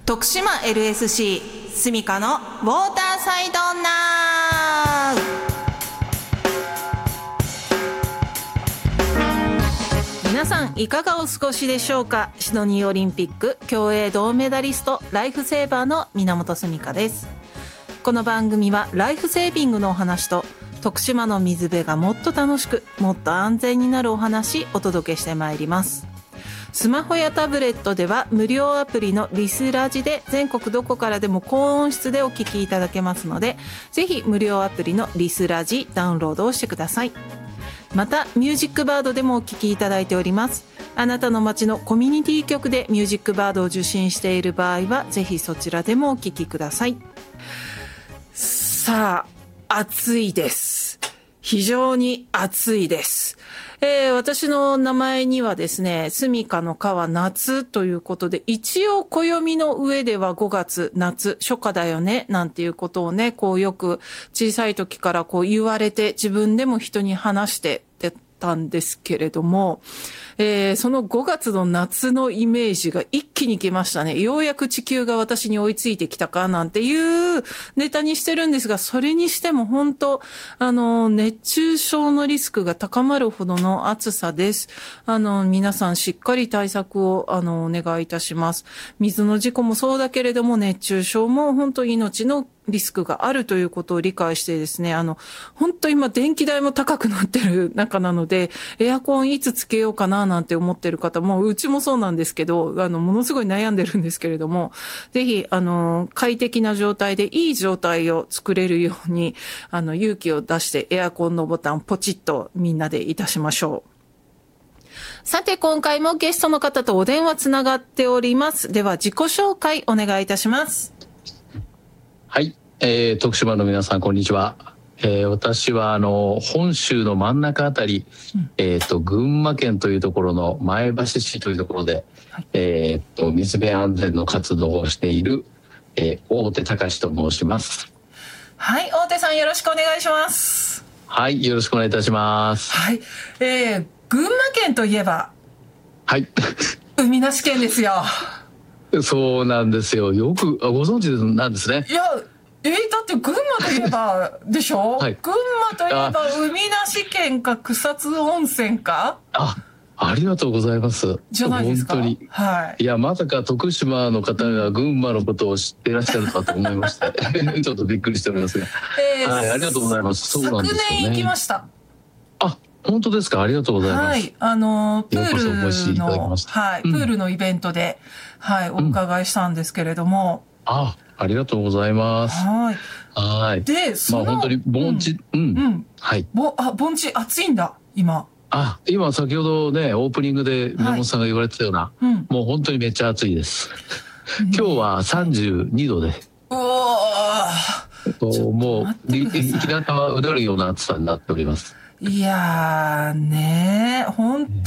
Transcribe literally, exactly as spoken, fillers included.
徳島 エルエスシー スミカのウォーターサイドナウ。皆さんいかがお過ごしでしょうか。シドニーオリンピック競泳銅メダリスト、ライフセーバーの源スミカです。この番組はライフセービングのお話と徳島の水辺がもっと楽しくもっと安全になるお話お届けしてまいります。スマホやタブレットでは無料アプリのリスラジで全国どこからでも高音質でお聞きいただけますので、ぜひ無料アプリのリスラジダウンロードをしてください。またミュージックバードでもお聞きいただいております。あなたの街のコミュニティ局でミュージックバードを受信している場合はぜひそちらでもお聞きください。さあ、暑いです。非常に暑いです。えー、私の名前にはですね、スミカの蚊は夏ということで、一応暦の上ではごがつ夏初夏だよねなんていうことをね、こうよく小さい時からこう言われて自分でも人に話してたんですけれども、えー、そのごがつの夏のイメージが一気に来ましたね。ようやく地球が私に追いついてきたかなんていうネタにしてるんですが、それにしても本当あの熱中症のリスクが高まるほどの暑さです。あの皆さんしっかり対策をあのお願いいたします。水の事故もそうだけれども熱中症も本当命のリスクがあるということを理解してですね、あの本当今電気代も高くなってる中なので、エアコンいつつけようかななんて思ってる方も、うちもそうなんですけど、あのものすごい悩んでるんですけれども、ぜひあの快適な状態でいい状態を作れるようにあの勇気を出してエアコンのボタンポチッとみんなでいたしましょう。さて今回もゲストの方とお電話つながっております。では自己紹介お願いいたします。 はい、えー、徳島の皆さんこんにちは。えー、私はあの本州の真ん中あたり、うん、えー、と群馬県というところの前橋市というところで、はい、えー、と水辺安全の活動をしている、えー、大手隆と申します。 はい、大手さんよろしくお願いします。 はい、よろしくお願いいたします。 はい、えー、群馬県といえばはい海なし県ですよ。 そうなんですよ。よくご存知なんですね。 いやえー、だって群馬といえばでしょ、はい、群馬といえば海なし県か草津温泉か。 あ、ありがとうございます。 じゃないですか。 本当に、はい、いやまさか徳島の方が群馬のことを知っていらっしゃるかと思いましてちょっとびっくりしておりますが、えーはい、ありがとうございます。そうなんですよね。 昨年行きました。 あ、本当ですか。ありがとうございます。 はい、あのプールの、はい、プールのイベントで、うん、はい、お伺いしたんですけれども、 うん、あ、ありがとうございます。 はい。 はい。 で、その、 まあ本当に盆地、うん、うん、うん、はい。 ぼ、あ、盆地暑いんだ今。 あ、今先ほどねオープニングで宮本さんが言われてたような、はい、うん、もう本当にめっちゃ暑いです。今日はさんじゅうにどで。 うわもう日向はうだるような暑さになっております。 いやーねー、本当